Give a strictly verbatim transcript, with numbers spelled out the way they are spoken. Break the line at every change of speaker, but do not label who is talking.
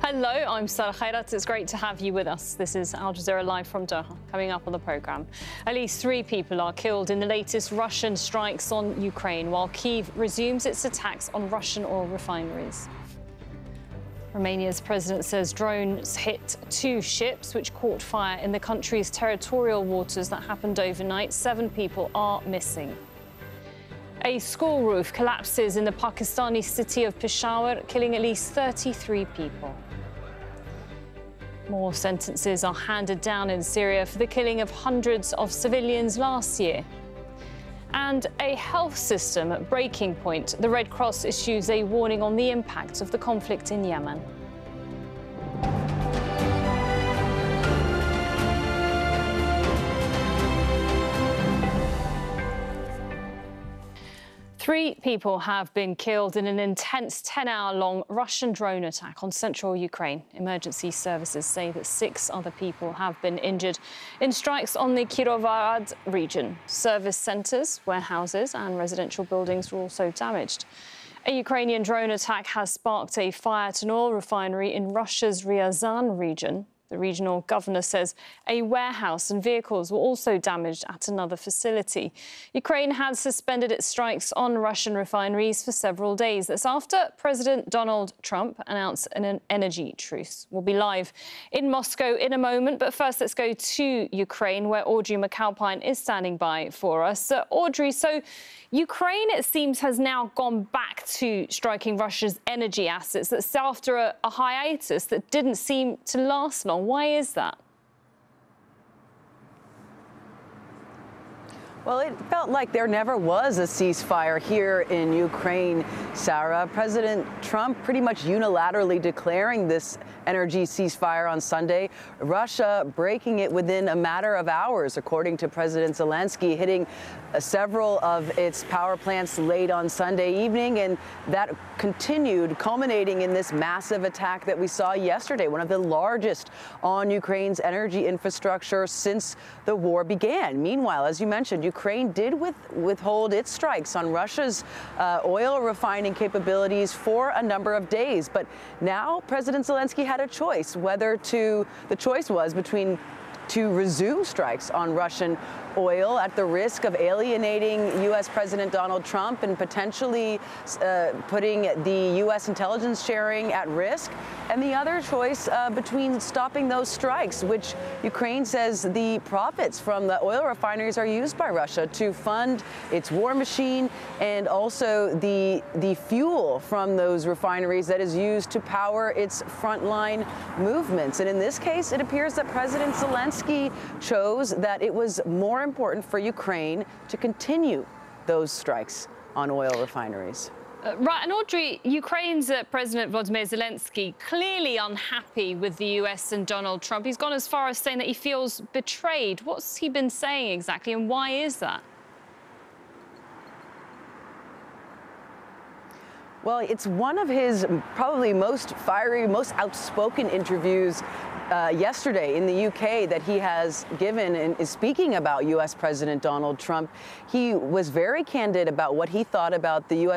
Hello, I'm Salah Khairat. It's great to have you with us. This is Al Jazeera Live from Doha. Coming up on the programme, at least three people are killed in the latest Russian strikes on Ukraine, while Kyiv resumes its attacks on Russian oil refineries. Romania's president says drones hit two ships which caught fire in the country's territorial waters. That happened overnight. Seven people are missing. A school roof collapses in the Pakistani city of Peshawar, killing at least thirty-three people. More sentences are handed down in Syria for the killing of hundreds of civilians last year. And a health system at breaking point. The Red Cross issues a warning on the impact of the conflict in Yemen. Three people have been killed in an intense ten-hour-long Russian drone attack on central Ukraine. Emergency services say that six other people have been injured in strikes on the Kirovohrad region. Service centres, warehouses and residential buildings were also damaged. A Ukrainian drone attack has sparked a fire at an oil refinery in Russia's Ryazan region. The regional governor says a warehouse and vehicles were also damaged at another facility. Ukraine had suspended its strikes on Russian refineries for several days. That's after President Donald Trump announced an energy truce. We'll be live in Moscow in a moment, but first let's go to Ukraine, where Audrey McAlpine is standing by for us. Uh, Audrey, so Ukraine, it seems, has now gone back to striking Russia's energy assets. That's after a, a hiatus that didn't seem to last long. Why is that?
Well, it felt like there never was a ceasefire here in Ukraine, Sarah. President Trump pretty much unilaterally declaring this energy ceasefire on Sunday, Russia breaking it within a matter of hours, according to President Zelensky, hitting uh, several of its power plants late on Sunday evening, and that continued, culminating in this massive attack that we saw yesterday, one of the largest on Ukraine's energy infrastructure since the war began. Meanwhile, as you mentioned, Ukraine did with, withhold its strikes on Russia's uh, oil refining capabilities for a number of days. But now President Zelensky had a choice whether to, the choice was between to resume strikes on Russian oil at the risk of alienating U S President Donald Trump and potentially uh, putting the U S intelligence sharing at risk, and the other choice uh, between stopping those strikes, which Ukraine says the profits from the oil refineries are used by Russia to fund its war machine, and also the, the fuel from those refineries that is used to power its frontline movements. And in this case, it appears that President Zelensky chose that it was more important for Ukraine to continue those strikes on oil refineries.
Uh, right, and Audrey, Ukraine's uh, President Volodymyr Zelensky clearly unhappy with the U S and Donald Trump. He's gone as far as saying that he feels betrayed. What's he been saying exactly, and why is that?
Well, it's one of his probably most fiery, most outspoken interviews uh, yesterday in the U K that he has given, and is speaking about U S President Donald Trump. He was very candid about what he thought about the U S